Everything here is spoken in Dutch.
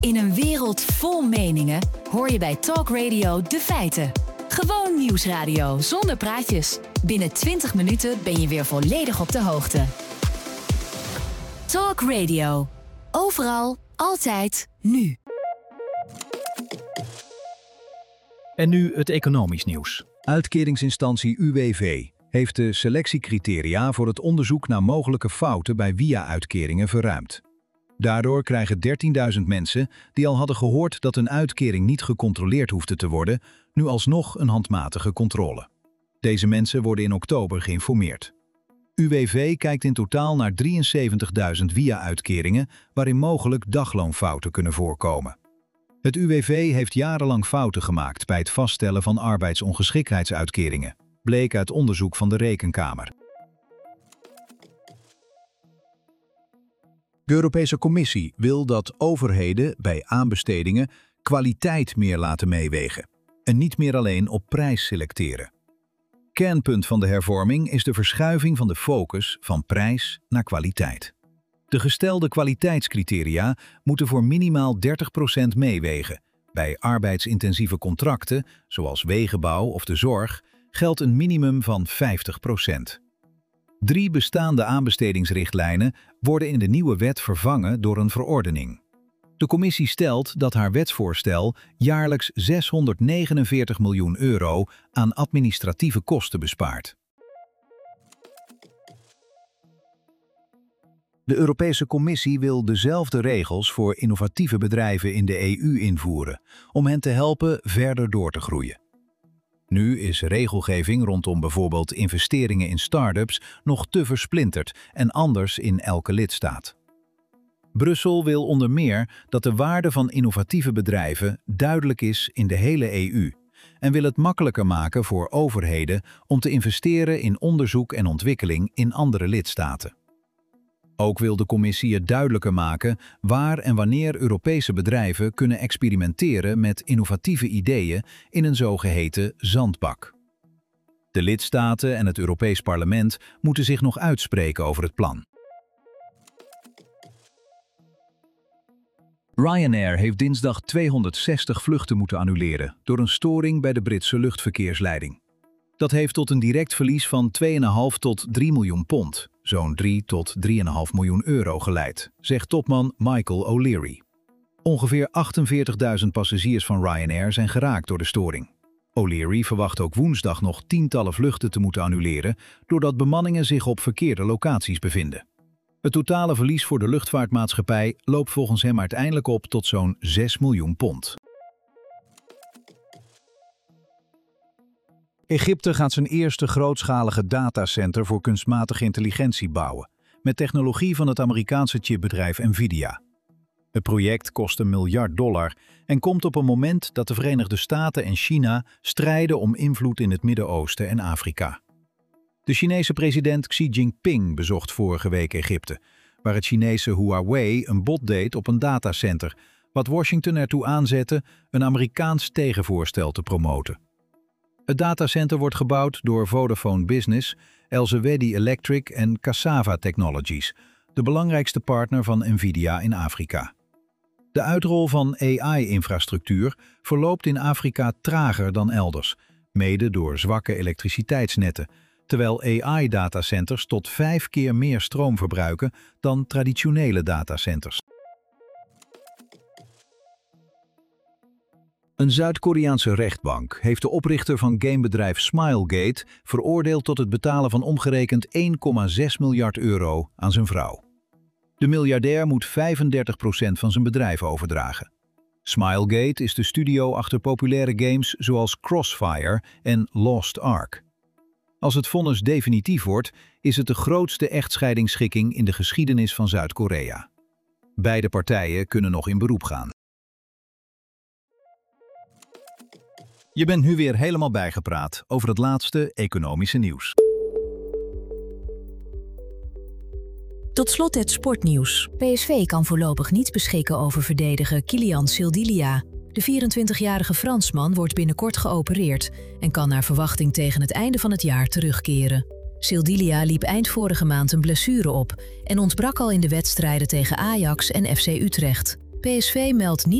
In een wereld vol meningen hoor je bij Talk Radio de feiten. Gewoon nieuwsradio zonder praatjes. Binnen 20 minuten ben je weer volledig op de hoogte. Talk Radio. Overal, altijd, nu. En nu het economisch nieuws. Uitkeringsinstantie UWV heeft de selectiecriteria voor het onderzoek naar mogelijke fouten bij WIA-uitkeringen verruimd. Daardoor krijgen 13.000 mensen die al hadden gehoord dat een uitkering niet gecontroleerd hoefde te worden, nu alsnog een handmatige controle. Deze mensen worden in oktober geïnformeerd. UWV kijkt in totaal naar 73.000 WIA-uitkeringen waarin mogelijk dagloonfouten kunnen voorkomen. Het UWV heeft jarenlang fouten gemaakt bij het vaststellen van arbeidsongeschiktheidsuitkeringen, bleek uit onderzoek van de Rekenkamer. De Europese Commissie wil dat overheden bij aanbestedingen kwaliteit meer laten meewegen en niet meer alleen op prijs selecteren. Kernpunt van de hervorming is de verschuiving van de focus van prijs naar kwaliteit. De gestelde kwaliteitscriteria moeten voor minimaal 30% meewegen. Bij arbeidsintensieve contracten, zoals wegenbouw of de zorg, geldt een minimum van 50%. 3 bestaande aanbestedingsrichtlijnen worden in de nieuwe wet vervangen door een verordening. De commissie stelt dat haar wetsvoorstel jaarlijks €649 miljoen aan administratieve kosten bespaart. De Europese Commissie wil dezelfde regels voor innovatieve bedrijven in de EU invoeren, om hen te helpen verder door te groeien. Nu is regelgeving rondom bijvoorbeeld investeringen in start-ups nog te versplinterd en anders in elke lidstaat. Brussel wil onder meer dat de waarde van innovatieve bedrijven duidelijk is in de hele EU en wil het makkelijker maken voor overheden om te investeren in onderzoek en ontwikkeling in andere lidstaten. Ook wil de commissie het duidelijker maken waar en wanneer Europese bedrijven kunnen experimenteren met innovatieve ideeën in een zogeheten zandbak. De lidstaten en het Europees Parlement moeten zich nog uitspreken over het plan. Ryanair heeft dinsdag 260 vluchten moeten annuleren door een storing bij de Britse luchtverkeersleiding. Dat heeft tot een direct verlies van 2,5 tot 3 miljoen pond, zo'n 3 tot 3,5 miljoen euro geleid, zegt topman Michael O'Leary. Ongeveer 48.000 passagiers van Ryanair zijn geraakt door de storing. O'Leary verwacht ook woensdag nog tientallen vluchten te moeten annuleren, doordat bemanningen zich op verkeerde locaties bevinden. Het totale verlies voor de luchtvaartmaatschappij loopt volgens hem uiteindelijk op tot zo'n 6 miljoen pond. Egypte gaat zijn eerste grootschalige datacenter voor kunstmatige intelligentie bouwen, met technologie van het Amerikaanse chipbedrijf Nvidia. Het project kost $1 miljard en komt op een moment dat de Verenigde Staten en China strijden om invloed in het Midden-Oosten en Afrika. De Chinese president Xi Jinping bezocht vorige week Egypte, waar het Chinese Huawei een bod deed op een datacenter, wat Washington ertoe aanzette een Amerikaans tegenvoorstel te promoten. Het datacenter wordt gebouwd door Vodafone Business, Elsewedy Electric en Cassava Technologies, de belangrijkste partner van Nvidia in Afrika. De uitrol van AI-infrastructuur verloopt in Afrika trager dan elders, mede door zwakke elektriciteitsnetten, terwijl AI-datacenters tot 5 keer meer stroom verbruiken dan traditionele datacenters. Een Zuid-Koreaanse rechtbank heeft de oprichter van gamebedrijf Smilegate veroordeeld tot het betalen van omgerekend €1,6 miljard aan zijn vrouw. De miljardair moet 35% van zijn bedrijf overdragen. Smilegate is de studio achter populaire games zoals Crossfire en Lost Ark. Als het vonnis definitief wordt, is het de grootste echtscheidingsschikking in de geschiedenis van Zuid-Korea. Beide partijen kunnen nog in beroep gaan. Je bent nu weer helemaal bijgepraat over het laatste economische nieuws. Tot slot het sportnieuws. PSV kan voorlopig niet beschikken over verdediger Kylian Sildilia. De 24-jarige Fransman wordt binnenkort geopereerd en kan naar verwachting tegen het einde van het jaar terugkeren. Sildilia liep eind vorige maand een blessure op en ontbrak al in de wedstrijden tegen Ajax en FC Utrecht. PSV meldt niet